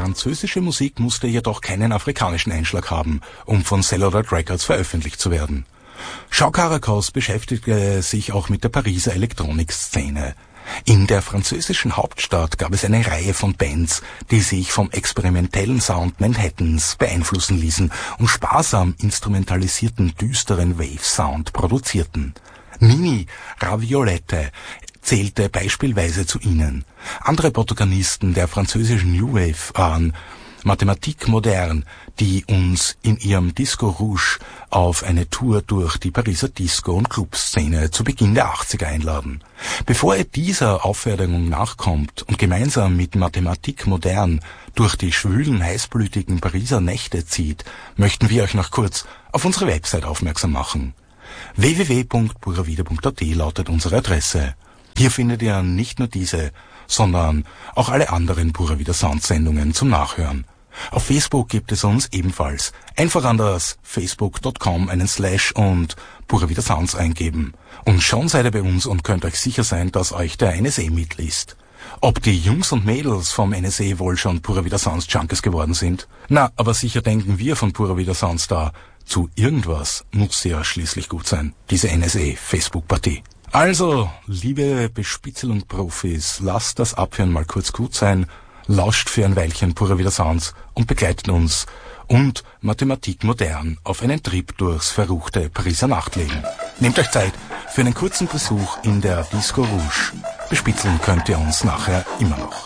französische Musik musste jedoch keinen afrikanischen Einschlag haben, um von Celluloid Records veröffentlicht zu werden. Jean Caracos beschäftigte sich auch mit der Pariser Elektronikszene. In der französischen Hauptstadt gab es eine Reihe von Bands, die sich vom experimentellen Sound Manhattans beeinflussen ließen und sparsam instrumentalisierten düsteren Wave-Sound produzierten. Nini Raviolette zählte beispielsweise zu ihnen. Andere Protagonisten der französischen New Wave waren Mathematique Moderne, die uns in ihrem Disco Rouge auf eine Tour durch die Pariser Disco- und Clubszene zu Beginn der 80er einladen. Bevor ihr dieser Aufforderung nachkommt und gemeinsam mit Mathematique Moderne durch die schwülen, heißblütigen Pariser Nächte zieht, möchten wir euch noch kurz auf unsere Website aufmerksam machen. www.puravida.at lautet unsere Adresse. Hier findet ihr nicht nur diese, sondern auch alle anderen Pura Vida Sound Sendungen zum Nachhören. Auf Facebook gibt es uns ebenfalls. Einfach an das facebook.com einen Slash und Pura Vida Sounds eingeben. Und schon seid ihr bei uns und könnt euch sicher sein, dass euch der NSA mitliest. Ob die Jungs und Mädels vom NSA wohl schon Pura Vida Sounds Junkies geworden sind? Na, aber sicher denken wir von Pura Vida Sounds da. Zu irgendwas muss ja schließlich gut sein, diese NSA-Facebook-Partie. Also, liebe Bespitzelung-Profis, lasst das Abhören mal kurz gut sein, lauscht für ein Weilchen Pura Vida Sounds und begleitet uns und Mathematique Moderne auf einen Trip durchs verruchte Pariser Nachtleben. Nehmt euch Zeit für einen kurzen Besuch in der Disco Rouge. Bespitzeln könnt ihr uns nachher immer noch.